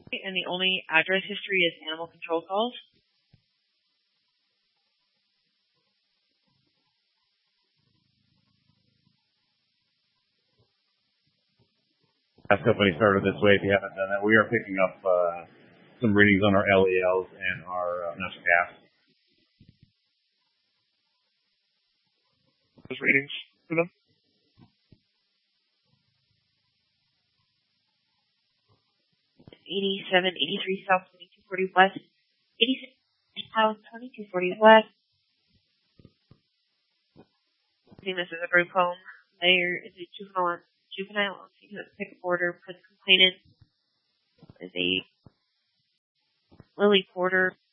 and the only address history is animal control calls. Gas company started this way. If you haven't done that, we are picking up some readings on our LELs and our natural gas. Those readings for them. 87, 83 south, 2240 west, 86 south, 2240 west. I think this is a group home. There is a juvenile pick up order for the complainant. Is a Lily Porter